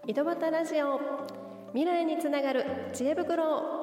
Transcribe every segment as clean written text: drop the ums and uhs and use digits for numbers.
井戸端ラジオ、未来につながる知恵袋。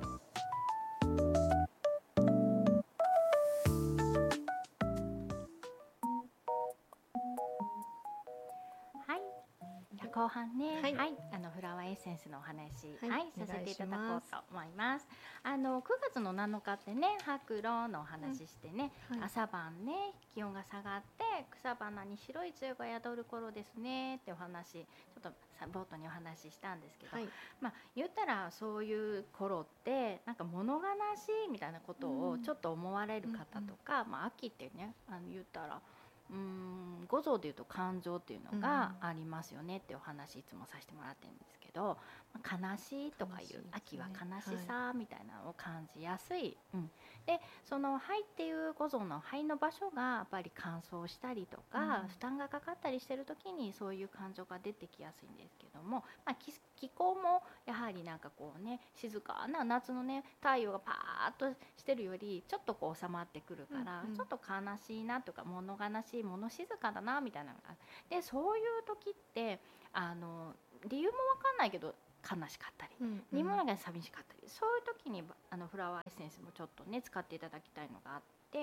後半ね、 はい、 フラワーエッセンスのお話、 はいさせていただこうと思います。9月の7日ってね、白露のお話してね、朝晩ね気温が下がって草花に白い露が宿る頃ですねってお話、ちょっと冒頭にお話ししたんですけど、言ったらそういう頃ってなんか物悲しいみたいなことをちょっと思われる方とか、秋ってね言ったら五臓でいうと感情っていうのがありますよねってお話いつもさせてもらってるんですけど、悲しいとかいう、秋は悲しさみたいなのを感じやすい、でその肺っていう五臓の肺の場所がやっぱり乾燥したりとか、負担がかかったりしてる時にそういう感情が出てきやすいんですけども、気候もやはりなんかこうね、静かな夏のね太陽がパーッとしてるよりちょっとこう収まってくるから、ちょっと悲しいなとか物悲しい、物静かだなみたいなのがある。でそういう時って理由も分かんないけど悲しかったり、理由もなんか寂しかったり、そういう時にフラワーエッセンスもちょっとね使っていただきたいのがあって、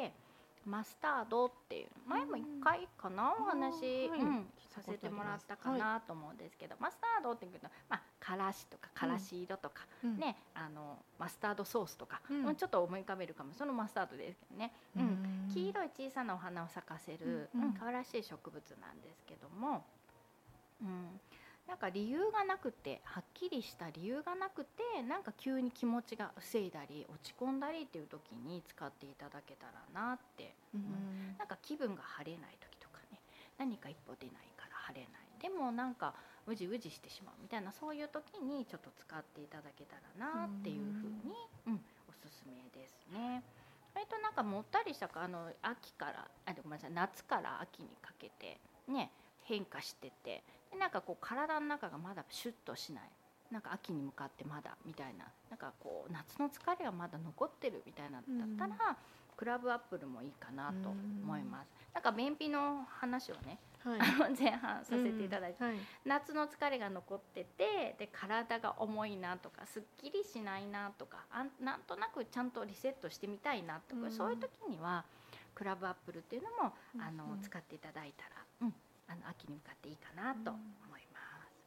マスタードっていう、前も1回かなお話、させてもらったかなと思うんですけど、マスタードっていうと、からしとかからし色とか、ね、マスタードソースとか、ちょっと思い浮かべるかも、そのマスタードですけどね、黄色い小さなお花を咲かせる可愛らしい植物なんですけども、なんか理由がなくて、はっきりした理由がなくて、なんか急に気持ちがせいだり落ち込んだりっていう時に使っていただけたらなって、なんか気分が晴れない時とかね、何か一歩出ないから晴れない、でもなんかうじうじしてしまうみたいな、そういう時にちょっと使っていただけたらなっていうふうに、おすすめですね。割となんかもったりしたか、秋からごめんなさい、夏から秋にかけてね変化してて、でなんかこう体の中がまだシュッとしない、なんか秋に向かってまだみたいな、なんかこう夏の疲れがまだ残ってるみたいなだったら、クラブアップルもいいかなと思います。なんか便秘の話をね、前半させていただいて、夏の疲れが残ってて、で体が重いなとか、すっきりしないなとか、なんとなくちゃんとリセットしてみたいなとか、そういう時にはクラブアップルっていうのも使っていただいたら、秋に向かっていいかなと思います。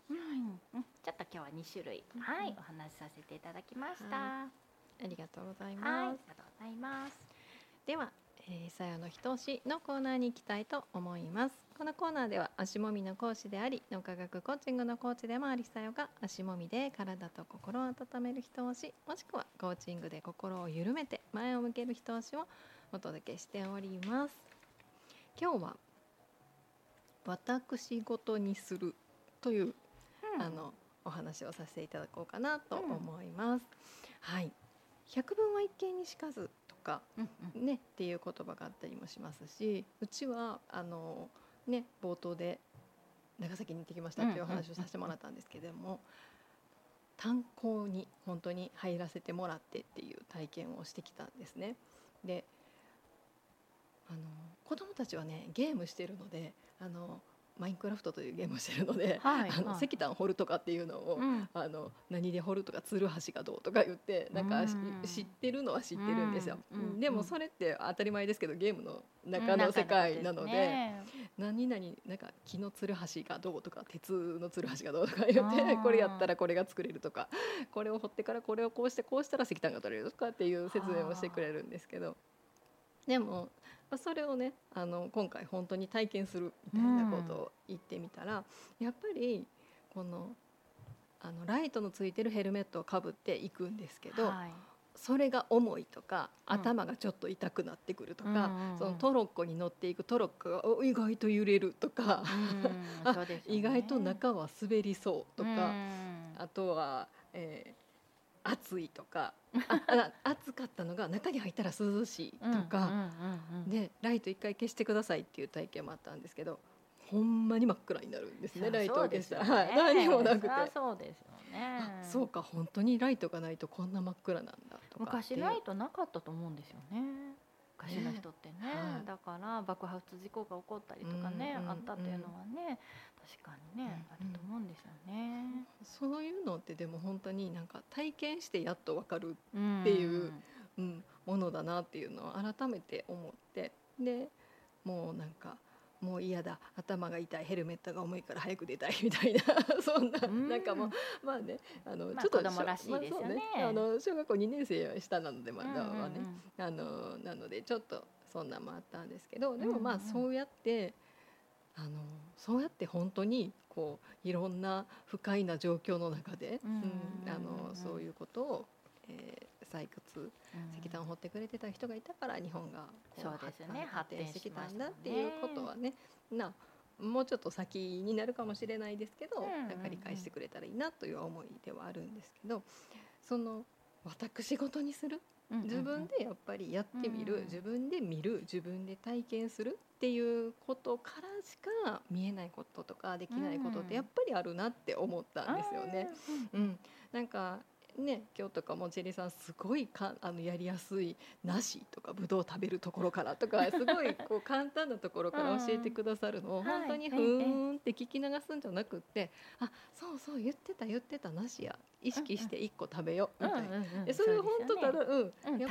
ちょっと今日は2種類、お話しさせていただきました。 ありがとうございます。 ありがとうございます。 では、さやのひとしのコーナーに行きたいと思います。このコーナーでは足もみの講師であり、脳科学コーチングのコーチでもありさよが、足もみで体と心を温めるひと押し、もしくはコーチングで心を緩めて前を向けるひと押しをお届けしております。今日は私ごとにするという、お話をさせていただこうかなと思います。百聞は一見にしかずとか、っていう言葉があったりもしますし、うちは冒頭で長崎に行ってきましたというお話をさせてもらったんですけれども、炭鉱に本当に入らせてもらってっていう体験をしてきたんですね。で子どもたちはねゲームしてるので、マインクラフトというゲームをしてるので、石炭掘るとかっていうのを、何で掘るとか、ツルハシがどうとか言ってなんか知ってるのは知ってるんですよ。でもそれって当たり前ですけど、ゲームの中の世界なので、何々なんか木のツルハシがどうとか、鉄のツルハシがどうとか言って、これやったらこれが作れるとか、これを掘ってからこれをこうしてこうしたら石炭が取れるとかっていう説明をしてくれるんですけど、でもそれをね今回本当に体験するみたいなことを言ってみたら、やっぱりこのライトのついてるヘルメットをかぶっていくんですけど、それが重いとか、頭がちょっと痛くなってくるとか、そのトロッコに乗っていくトロッコが意外と揺れるとか、意外と中は滑りそうとか、あとは、暑いとか、暑かったのが中に入ったら涼しいとか、でライト一回消してくださいっていう体験もあったんですけど、ほんまに真っ暗になるんですね。ライトを消したら、何もなくて、 そうですよね。 そうか、本当にライトがないとこんな真っ暗なんだとか。 昔ライトなかったと思うんですよね。 昔の人ってね、だから爆発事故が起こったりとかね、あったっていうのはね確かにね、あると思うんですよね。 そういうのってでも本当になんか体験してやっと分かるっていう、ものだなっていうのを改めて思って、でもうなんかもう嫌だ、頭が痛い、ヘルメットが重いから早く出たいみたいなそんな、なんかもうまあね、ちょっと子供らしいですよね。 小学校2年生は下なのでまだはね、なのでちょっとそんなもあったんですけど、でもまあそうやって本当にこういろんな不快な状況の中でそういうことを、採掘、石炭を掘ってくれてた人がいたから日本がこう発展してきたんだっていうことはね、もうちょっと先になるかもしれないですけど、なんか理解してくれたらいいなという思いではあるんですけど、その私事にする、自分でやっぱりやってみる、自分で見る、自分で体験するっていうことからしか見えないこととかできないことってやっぱりあるなって思ったんですよね。なんかね、今日とかもチェリーさんすごいやりやすい梨とかぶどう食べるところからとかすごいこう簡単なところから教えてくださるのを本当にふーんって聞き流すんじゃなくって、あ、そうそう言ってた梨や意識して1個食べようみたいな、それを本当ただやっ